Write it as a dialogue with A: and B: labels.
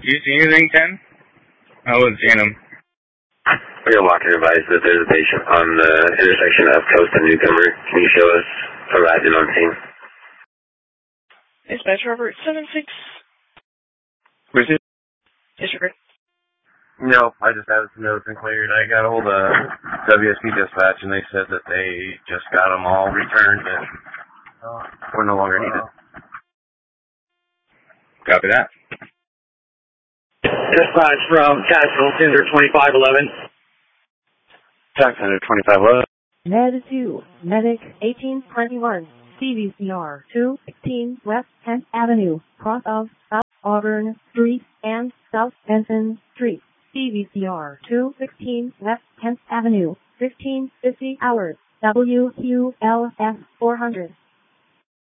A: Using 10? I was seeing him.
B: We're going to walk and advise that there's a patient on the intersection of Coast and Newcomer. Can you show us arriving on scene?
C: Dispatch Robert 76.
A: Where's it?
C: District.
D: No, I just had some notes and cleared. I got a hold of WSP Dispatch, and they said that they just got them all returned, and we're no longer needed.
A: Copy that.
E: Dispatch from Tactical Center 2511.
D: Center 2511.
F: Med 2, Medic 1821, CVCR 216 West 10th Avenue, cross of South Auburn Street and South Benson Street. CVCR 216 West 10th Avenue, 1550 hours, WQLS 400.